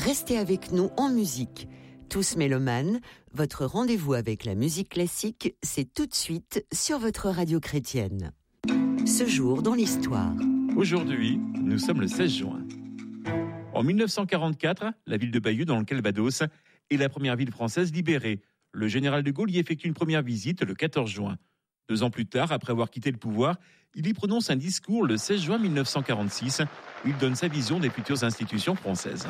Restez avec nous en musique. Tous mélomanes, votre rendez-vous avec la musique classique, c'est tout de suite sur votre radio chrétienne. Ce jour dans l'histoire. Aujourd'hui, nous sommes le 16 juin. En 1944, la ville de Bayeux, dans le Calvados, est la première ville française libérée. Le général de Gaulle y effectue une première visite le 14 juin. 2 ans plus tard, après avoir quitté le pouvoir, il y prononce un discours le 16 juin 1946 où il donne sa vision des futures institutions françaises.